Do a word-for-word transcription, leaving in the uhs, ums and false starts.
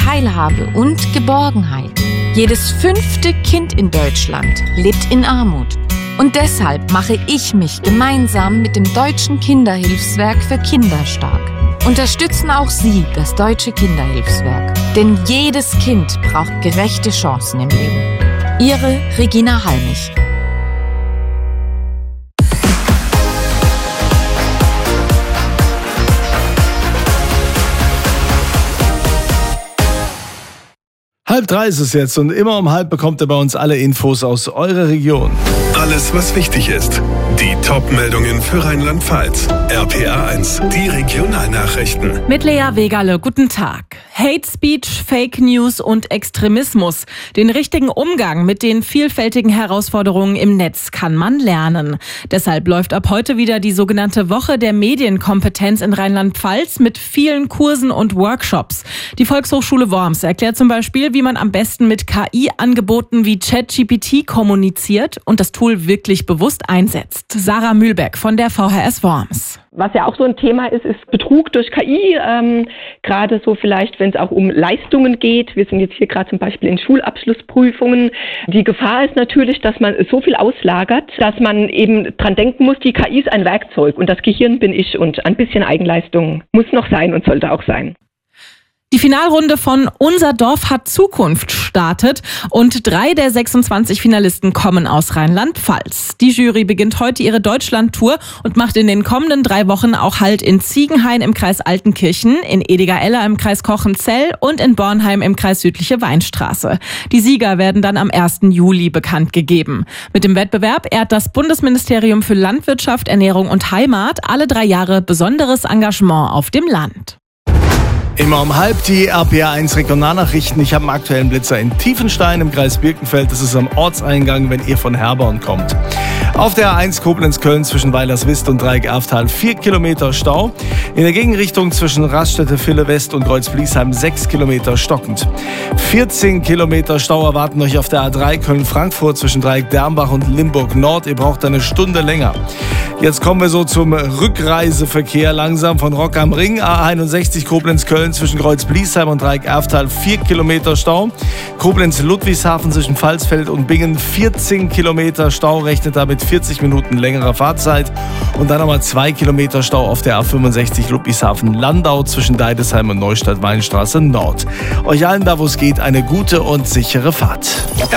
Teilhabe und Geborgenheit. Jedes fünfte Kind in Deutschland lebt in Armut. Und deshalb mache ich mich gemeinsam mit dem Deutschen Kinderhilfswerk für Kinder stark. Unterstützen auch Sie das Deutsche Kinderhilfswerk. Denn jedes Kind braucht gerechte Chancen im Leben. Ihre Regina Halmich. Halb drei ist es jetzt und immer um halb bekommt ihr bei uns alle Infos aus eurer Region. Alles, was wichtig ist. Die Top-Meldungen für Rheinland-Pfalz. R P A eins, die Regionalnachrichten. Mit Lea Wegerle, guten Tag. Hate Speech, Fake News und Extremismus. Den richtigen Umgang mit den vielfältigen Herausforderungen im Netz kann man lernen. Deshalb läuft ab heute wieder die sogenannte Woche der Medienkompetenz in Rheinland-Pfalz mit vielen Kursen und Workshops. Die Volkshochschule Worms erklärt zum Beispiel, wie man am besten mit K I-Angeboten wie ChatGPT kommuniziert und das Tool wirklich bewusst einsetzt. Sarah Mühlbeck von der V H S Worms. Was ja auch so ein Thema ist, ist Betrug durch K I, ähm, gerade so vielleicht, wenn es auch um Leistungen geht. Wir sind jetzt hier gerade zum Beispiel in Schulabschlussprüfungen. Die Gefahr ist natürlich, dass man so viel auslagert, dass man eben dran denken muss, die K I ist ein Werkzeug und das Gehirn bin ich und ein bisschen Eigenleistung muss noch sein und sollte auch sein. Die Finalrunde von Unser Dorf hat Zukunft startet und drei der sechsundzwanzig Finalisten kommen aus Rheinland-Pfalz. Die Jury beginnt heute ihre Deutschland-Tour und macht in den kommenden drei Wochen auch Halt in Ziegenhain im Kreis Altenkirchen, in Ediger-Eller im Kreis Kochenzell und in Bornheim im Kreis Südliche Weinstraße. Die Sieger werden dann am ersten Juli bekannt gegeben. Mit dem Wettbewerb ehrt das Bundesministerium für Landwirtschaft, Ernährung und Heimat alle drei Jahre besonderes Engagement auf dem Land. Immer um halb die R P A eins Regionalnachrichten. Ich habe einen aktuellen Blitzer in Tiefenstein im Kreis Birkenfeld. Das ist am Ortseingang, wenn ihr von Herborn kommt. Auf der A eins Koblenz-Köln zwischen Weilerswist und Dreieck-Erftal vier Kilometer Stau. In der Gegenrichtung zwischen Raststätte-Ville-West und Kreuz-Bliesheim sechs Kilometer stockend. vierzehn Kilometer Stau erwarten euch auf der A drei Köln-Frankfurt zwischen Dreieck-Dermbach und Limburg-Nord. Ihr braucht eine Stunde länger. Jetzt kommen wir so zum Rückreiseverkehr langsam von Rock am Ring. A einundsechzig Koblenz-Köln zwischen Kreuz-Bliesheim und Dreieck-Erftal vier Kilometer Stau. Koblenz-Ludwigshafen zwischen Pfalzfeld und Bingen vierzehn Kilometer Stau, rechnet damit vierzig Minuten längerer Fahrzeit. Und dann nochmal zwei Kilometer Stau auf der A fünfundsechzig Ludwigshafen-Landau zwischen Deidesheim und Neustadt-Weinstraße Nord. Euch allen da, wo es geht, eine gute und sichere Fahrt.